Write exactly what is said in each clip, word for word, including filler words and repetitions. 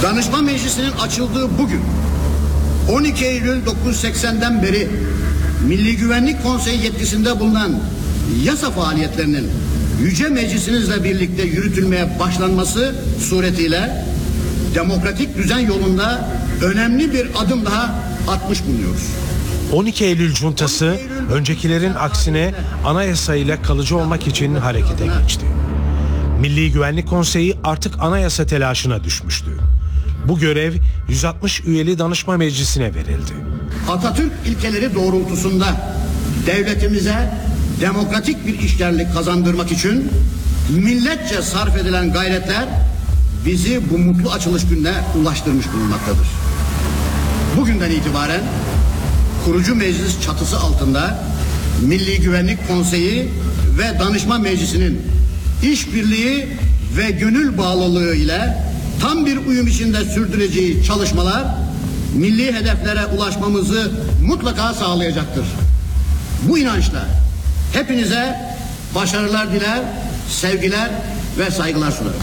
Danışma Meclisi'nin açıldığı bugün on iki Eylül dokuz yüz seksenden beri Milli Güvenlik Konseyi yetkisinde bulunan yasa faaliyetlerinin Yüce Meclisinizle birlikte yürütülmeye başlanması suretiyle demokratik düzen yolunda önemli bir adım daha atmış bulunuyoruz. on iki Eylül Cuntası öncekilerin aksine anayasayla kalıcı olmak için harekete geçti. Milli Güvenlik Konseyi artık anayasa telaşına düşmüştü. Bu görev yüz altmış üyeli Danışma Meclisi'ne verildi. Atatürk ilkeleri doğrultusunda devletimize demokratik bir işlerlik kazandırmak için milletçe sarf edilen gayretler bizi bu mutlu açılış gününe ulaştırmış bulunmaktadır. Bugünden itibaren kurucu meclis çatısı altında Milli Güvenlik Konseyi ve Danışma Meclisi'nin işbirliği ve gönül bağlılığı ile tam bir uyum içinde sürdüreceği çalışmalar milli hedeflere ulaşmamızı mutlaka sağlayacaktır. Bu inançla hepinize başarılar diler, sevgiler ve saygılar sunarım.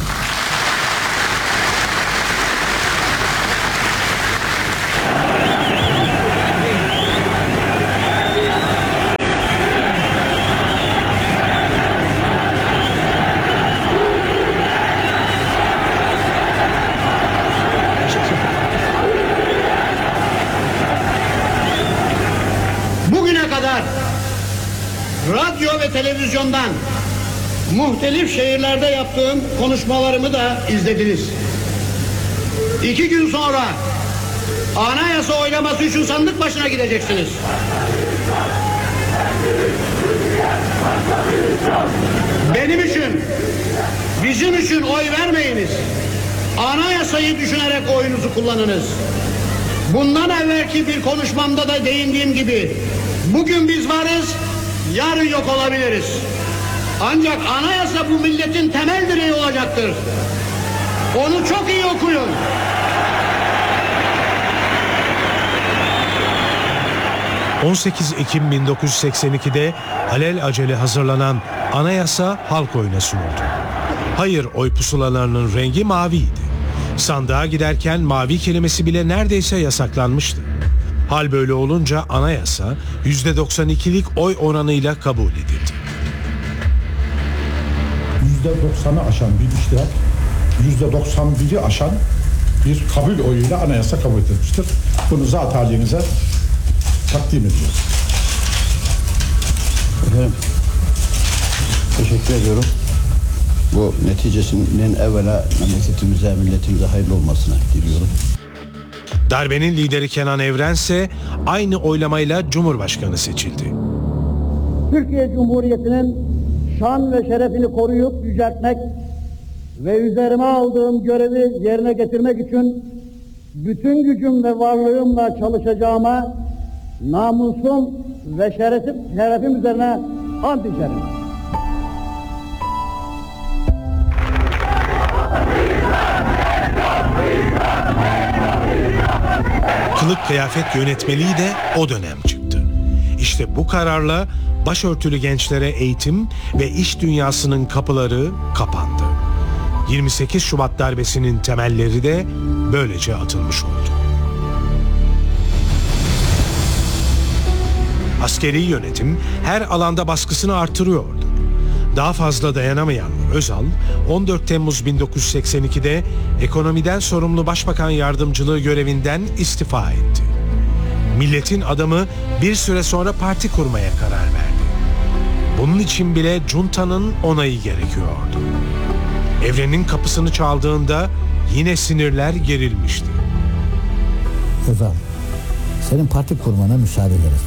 Bugüne kadar radyo ve televizyondan muhtelif şehirlerde yaptığım konuşmalarımı da izlediniz. İki gün sonra anayasa oylaması için sandık başına gideceksiniz. Benim için, bizim için oy vermeyiniz. Anayasayı düşünerek oyunuzu kullanınız. Bundan evvelki bir konuşmamda da değindiğim gibi bugün biz varız, yarın yok olabiliriz. Ancak anayasa bu milletin temel direği olacaktır. Onu çok iyi okuyun. on sekiz Ekim bin dokuz yüz seksen ikide alelacele hazırlanan anayasa halk oyuna sunuldu. Hayır oy pusulalarının rengi maviydi. Sandığa giderken mavi kelimesi bile neredeyse yasaklanmıştı. Hal böyle olunca anayasa yüzde doksan ikilik oy oranıyla kabul edildi. yüzde doksanı aşan bir iştirak, yüzde doksan biri aşan bir kabul oyuyla anayasa kabul edilmiştir. Bunu zat halinize takdim ediyoruz. Efendim, teşekkür ediyorum. Bu neticesinin evvela memleketimize, milletimize hayırlı olmasını diliyorum. Darbenin lideri Kenan Evren ise aynı oylamayla Cumhurbaşkanı seçildi. Türkiye Cumhuriyeti'nin şan ve şerefini koruyup yüceltmek ve üzerime aldığım görevi yerine getirmek için bütün gücüm ve varlığımla çalışacağıma namusum ve şerefim, şerefim üzerine ant içerim. Kılık kıyafet yönetmeliği de o dönem çıktı. İşte bu kararla başörtülü gençlere eğitim ve iş dünyasının kapıları kapandı. yirmi sekiz Şubat darbesinin temelleri de böylece atılmış oldu. Askeri yönetim her alanda baskısını artırıyordu. Daha fazla dayanamayan Özal, on dört Temmuz bin dokuz yüz seksen ikide ekonomiden sorumlu başbakan yardımcılığı görevinden istifa etti. Milletin adamı bir süre sonra parti kurmaya karar verdi. Bunun için bile Cunta'nın onayı gerekiyordu. Evren'in kapısını çaldığında yine sinirler gerilmişti. Özal, senin parti kurmana müsaade ederiz.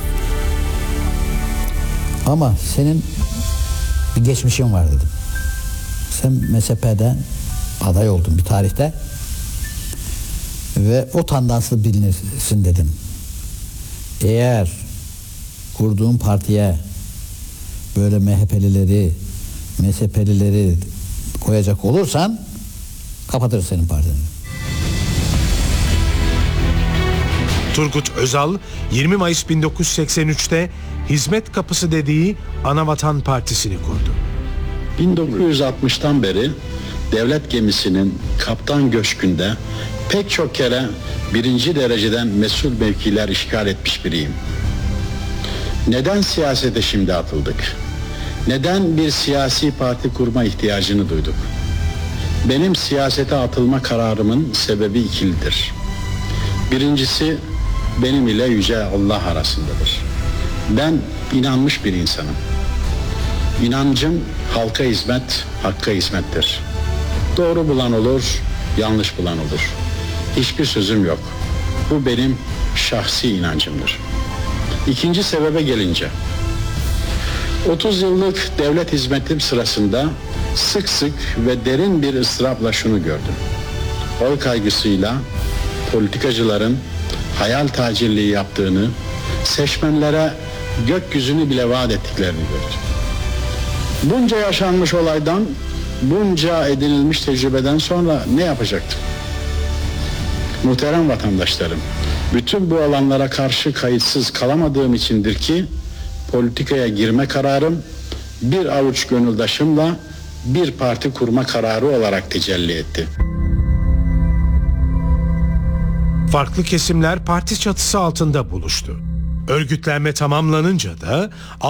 Ama senin bir geçmişin var dedim. Sen M S P'den aday oldun bir tarihte ve o tandanslı bilinirsin dedim. Eğer kurduğun partiye böyle M H P'lileri, M S P'lileri koyacak olursan kapatırız senin partini. Turgut Özal yirmi Mayıs bin dokuz yüz seksen üçte Hizmet Kapısı dediği Anavatan Partisi'ni kurdu. bin dokuz yüz altmıştan beri devlet gemisinin kaptan köşkünde Pek çok kere birinci dereceden mesul mevkiler işgal etmiş biriyim. Neden siyasete şimdi atıldık? Neden bir siyasi parti kurma ihtiyacını duyduk? Benim siyasete atılma kararımın sebebi ikilidir. Birincisi benim ile Yüce Allah arasındadır. Ben inanmış bir insanım. İnancım halka hizmet, hakka hizmettir. Doğru bulan olur, yanlış bulan olur. Hiçbir sözüm yok. Bu benim şahsi inancımdır. İkinci sebebe gelince, otuz yıllık devlet hizmetim sırasında sık sık ve derin bir ıstırapla şunu gördüm. Oy kaygısıyla politikacıların hayal tacirliği yaptığını, seçmenlere gökyüzünü bile vaat ettiklerini gördüm. Bunca yaşanmış olaydan, bunca edinilmiş tecrübeden sonra ne yapacaktım? Muhterem vatandaşlarım, bütün bu alanlara karşı kayıtsız kalamadığım içindir ki politikaya girme kararım bir avuç gönüldaşımla bir parti kurma kararı olarak tecelli etti. Farklı kesimler parti çatısı altında buluştu. Örgütlenme tamamlanınca da